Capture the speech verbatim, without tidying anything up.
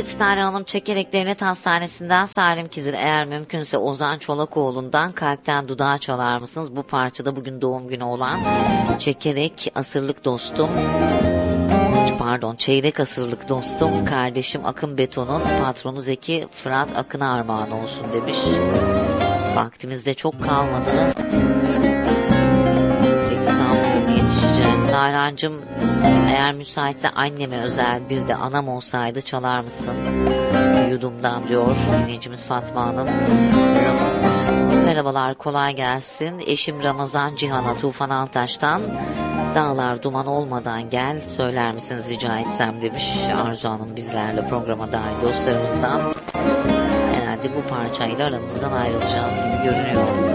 Evet, Nalan Hanım Çekerek Devlet Hastanesi'nden Salim Kizil, eğer mümkünse Ozan Çolakoğlu'ndan Kalpten Dudağa çalar mısınız? Bu parçada bugün doğum günü olan Çekerek Asırlık Dostum, pardon Çeyrek Asırlık Dostum kardeşim Akın Beton'un patronu Zeki Fırat Akın'a armağan olsun demiş. Vaktimizde çok kalmadı. Peki sanmıyorum yetişeceğim. Nalan'cığım, eğer müsaitse anneme özel bir de anam olsaydı çalar mısın? Yudumdan diyor dinleyicimiz Fatma Hanım. Merhabalar, kolay gelsin. Eşim Ramazan Cihan'a Tufan Altaş'tan Dağlar Duman Olmadan Gel söyler misiniz rica etsem demiş. Arzu Hanım bizlerle programa dahil dostlarımızdan. Herhalde bu parçayla aranızdan ayrılacağız gibi görünüyor.